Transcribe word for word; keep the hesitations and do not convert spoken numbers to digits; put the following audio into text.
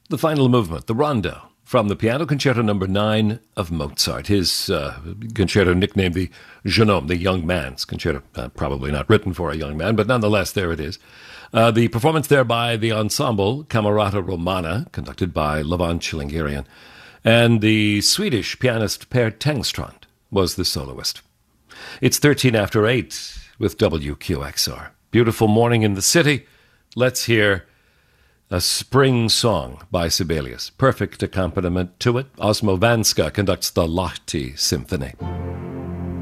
the final movement, the Rondo, from the Piano Concerto Number Nine of Mozart. His uh, concerto nicknamed the Jeune Homme, the young man's concerto. Uh, probably not written for a young man, but nonetheless, there it is. Uh, the performance there by the ensemble Camerata Romana, conducted by Levon Chilingirian, and the Swedish pianist Per Tengstrand was the soloist. It's thirteen after eight with W Q X R. Beautiful morning in the city. Let's hear a spring song by Sibelius. Perfect accompaniment to it. Osmo Vanska conducts the Lahti Symphony.